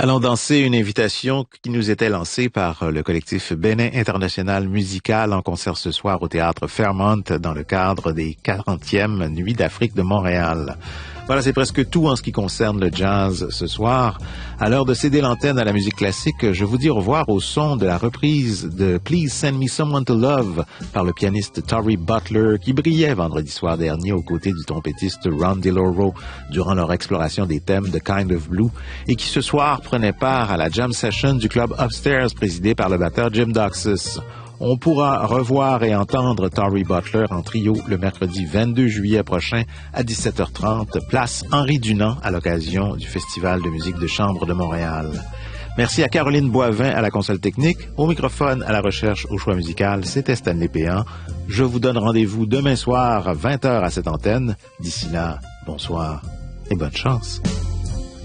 Allons danser, une invitation qui nous était lancée par le collectif Bénin International Musical en concert ce soir au théâtre Fairmont dans le cadre des 40e Nuits d'Afrique de Montréal. Voilà, c'est presque tout en ce qui concerne le jazz ce soir. À l'heure de céder l'antenne à la musique classique, je vous dis au revoir au son de la reprise de Please Send Me Someone to Love par le pianiste Torrey Butler qui brillait vendredi soir dernier aux côtés du trompettiste Ron DeLauro durant leur exploration des thèmes de Kind of Blue et qui ce soir prenait part à la jam session du club Upstairs présidé par le batteur Jim Doxis. On pourra revoir et entendre Torrey Butler en trio le mercredi 22 juillet prochain à 17h30, place Henri Dunant à l'occasion du Festival de musique de chambre de Montréal. Merci à Caroline Boivin à la console technique, au microphone, à la recherche, au choix musical, c'était Stanley Péan. Je vous donne rendez-vous demain soir à 20h à cette antenne. D'ici là, bonsoir et bonne chance.